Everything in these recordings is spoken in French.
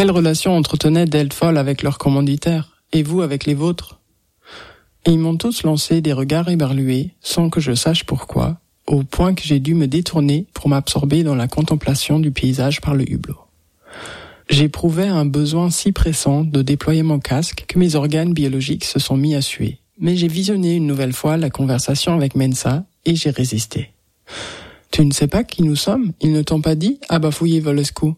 Quelle relation entretenaient Deltfol avec leurs commanditaires, et vous avec les vôtres? Et ils m'ont tous lancé des regards éberlués, sans que je sache pourquoi, au point que j'ai dû me détourner pour m'absorber dans la contemplation du paysage par le hublot. J'éprouvais un besoin si pressant de déployer mon casque que mes organes biologiques se sont mis à suer. Mais j'ai visionné une nouvelle fois la conversation avec Mensa et j'ai résisté. « Tu ne sais pas qui nous sommes? Ils ne t'ont pas dit ?» a bafouillé Volescu.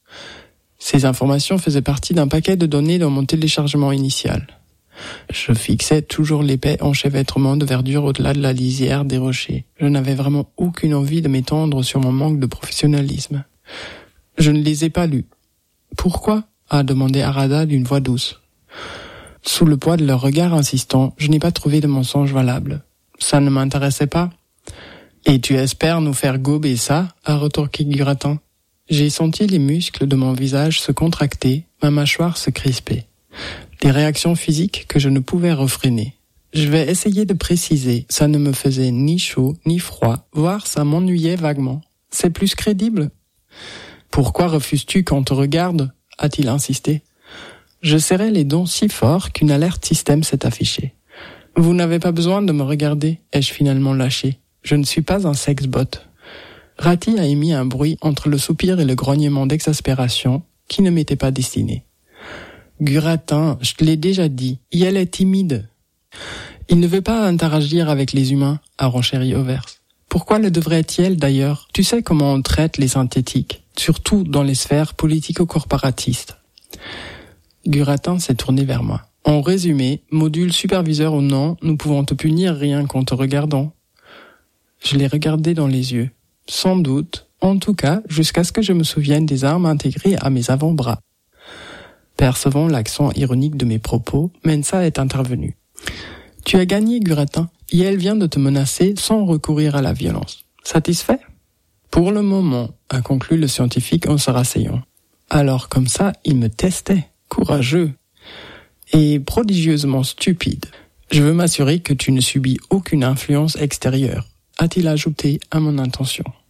Ces informations faisaient partie d'un paquet de données dans mon téléchargement initial. Je fixais toujours l'épais enchevêtrement de verdure au-delà de la lisière des rochers. Je n'avais vraiment aucune envie de m'étendre sur mon manque de professionnalisme. Je ne les ai pas lus. « Pourquoi ?» a demandé Arada d'une voix douce. Sous le poids de leur regard insistant, je n'ai pas trouvé de mensonge valable. Ça ne m'intéressait pas. « Et tu espères nous faire gober ça ?» a retorqué Guratin. J'ai senti les muscles de mon visage se contracter, ma mâchoire se crisper. Des réactions physiques que je ne pouvais refréner. Je vais essayer de préciser, ça ne me faisait ni chaud ni froid, voire ça m'ennuyait vaguement. C'est plus crédible. Pourquoi refuses-tu qu'on te regarde ? A-t-il insisté. Je serrais les dents si fort qu'une alerte système s'est affichée. Vous n'avez pas besoin de me regarder, ai-je finalement lâché. Je ne suis pas un sex-bot. Ratti a émis un bruit entre le soupir et le grognement d'exaspération qui ne m'était pas destiné. Guratin, je te l'ai déjà dit, elle est timide. Il ne veut pas interagir avec les humains, a renchéri Overs. Pourquoi le devrait-il d'ailleurs ? Tu sais comment on traite les synthétiques, surtout dans les sphères politico-corporatistes. Guratin s'est tourné vers moi. En résumé, module superviseur ou non, nous pouvons te punir rien qu'en te regardant. Je l'ai regardé dans les yeux. Sans doute, en tout cas, jusqu'à ce que je me souvienne des armes intégrées à mes avant-bras. Percevant l'accent ironique de mes propos, Mensa est intervenu. Tu as gagné, Guratin, et elle vient de te menacer sans recourir à la violence. Satisfait ? Pour le moment, a conclu le scientifique en se rasseyant. Alors comme ça, il me testait. Courageux. Et prodigieusement stupide. Je veux m'assurer que tu ne subis aucune influence extérieure, a-t-il ajouté à mon intention.